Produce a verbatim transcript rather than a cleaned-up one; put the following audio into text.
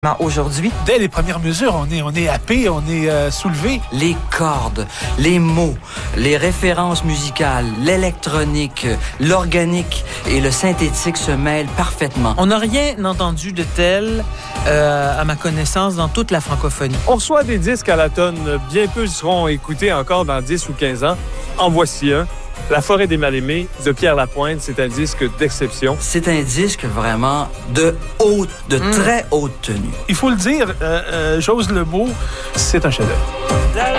Aujourd'hui, dès les premières mesures, on est, on est happé, on est euh, soulevé. Les cordes, les mots, les références musicales, l'électronique, l'organique et le synthétique se mêlent parfaitement. On n'a rien entendu de tel, euh, à ma connaissance, dans toute la francophonie. On reçoit des disques à la tonne. Bien peu seront écoutés encore dans dix ou quinze ans. En voici un. La forêt des mal-aimés de Pierre Lapointe, c'est un disque d'exception. C'est un disque vraiment de haute, de mmh. très haute tenue. Il faut le dire, euh, euh, j'ose le mot, c'est un chef-d'œuvre.